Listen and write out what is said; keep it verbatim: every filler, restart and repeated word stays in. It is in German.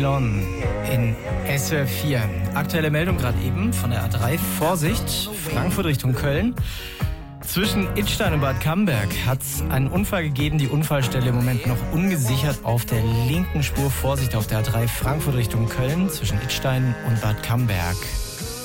Milon in S W R vier. Aktuelle Meldung gerade eben von der A drei. Vorsicht, Frankfurt Richtung Köln. Zwischen Idstein und Bad Camberg hat es einen Unfall gegeben. Die Unfallstelle im Moment noch ungesichert auf der linken Spur. Vorsicht auf der A drei Frankfurt Richtung Köln zwischen Idstein und Bad Camberg.